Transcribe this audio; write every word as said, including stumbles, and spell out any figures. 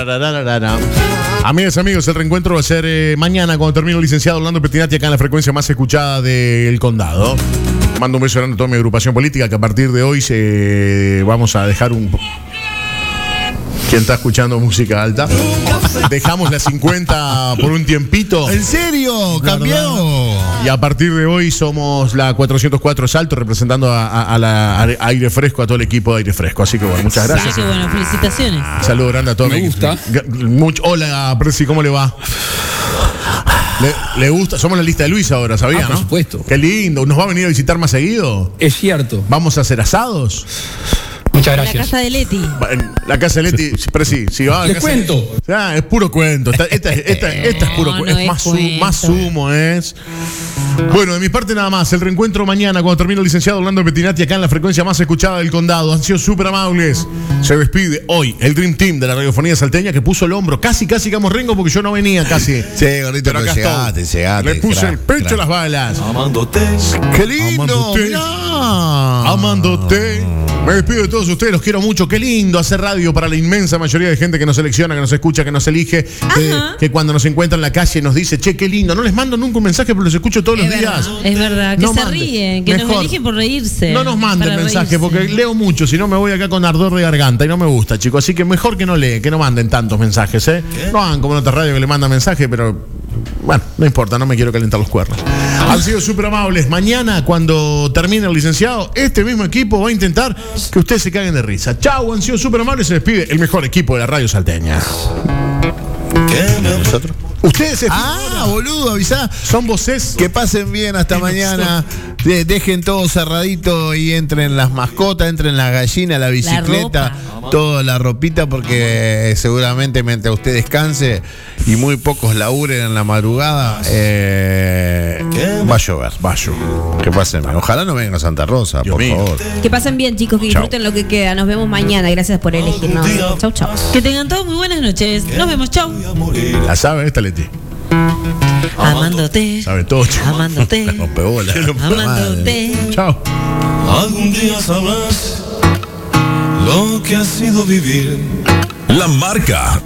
Amigas y amigos, el reencuentro va a ser eh, mañana cuando termine el licenciado Orlando Pettinati acá en la frecuencia más escuchada del condado. Mando un beso grande a toda mi agrupación política que a partir de hoy se vamos a dejar un... ¿Quién está escuchando música alta? Dejamos la cincuenta por un tiempito. ¿En serio? ¿Cambió? Y a partir de hoy somos la cuatrocientos cuatro Salto, representando a, a, a la a Aire Fresco, a todo el equipo de Aire Fresco. Así que bueno, muchas gracias. Así que bueno, felicitaciones. Saludos grande a todos. Me gusta. Mucho, hola, Presi, ¿cómo le va? Le, le gusta, somos la lista de Luis ahora, ¿sabía? Ah, por ¿no? supuesto. Qué lindo, ¿nos va a venir a visitar más seguido? Es cierto. ¿Vamos a hacer asados? Muchas La gracias. casa de Leti. En la casa de Leti, Presi, si va a Les casa- cuento. Ah, es puro cuento. Esta, esta, esta, esta es puro No, cuento. no es es más, su- cuento. más sumo, es. Bueno, de mi parte nada más. El reencuentro mañana cuando termine el licenciado Orlando Pettinati acá en la frecuencia más escuchada del condado. Han sido súper amables. Se despide hoy el Dream Team de la radiofonía salteña que puso el hombro. Casi, casi Camos Rengo porque yo no venía casi. Sí, gordito, Pero pero acá llegaste, estoy. llegaste. Le puse crack, el pecho crack. a las balas. Amándote. ¡Qué lindo! Amándote. Mirá. Amándote. Me despido de todos ustedes, los quiero mucho. Qué lindo hacer radio para la inmensa mayoría de gente que nos selecciona, que nos escucha, que nos elige, que, Ajá. que cuando nos encuentra en la calle nos dice, che, qué lindo. No les mando nunca un mensaje, pero los escucho todos Es los días. verdad, es verdad, que No se mande. ríen, que nos Mejor. eligen por reírse. No nos manden para mensaje, reírse. porque leo mucho, si no me voy acá con ardor de garganta y no me gusta, chicos. Así que mejor que no lee, que no manden tantos mensajes, ¿eh? No hagan como en otra radio que le mandan mensajes, pero bueno, no importa, no me quiero calentar los cuernos. Han sido súper amables. Mañana, cuando termine el licenciado, este mismo equipo va a intentar que ustedes se caguen de risa. Chau, han sido súper amables. Se despide el mejor equipo de la radio salteña. ¿Nosotros? Ustedes se Ah, boludo, avisá. son voces. Que pasen bien hasta mañana. De- dejen todo cerradito y entren las mascotas, entren las gallinas, la bicicleta, toda la ropita, porque seguramente mientras usted descanse y muy pocos laburen en la madrugada, eh, va a llover. Va a llover. Que pasen bien. Ojalá no vengan a Santa Rosa, Dios por mío. favor. Que pasen bien, chicos, que disfruten lo que queda. Nos vemos mañana. Gracias por elegirnos. Chau, chau. Que tengan todos muy buenas noches. Nos vemos, chau. La sabe esta, Leti. Amándote. Sabe todo, chico. Amándote. La rompebola. Amándote. Chao. Algún día sabrás lo que ha sido vivir. La Marca,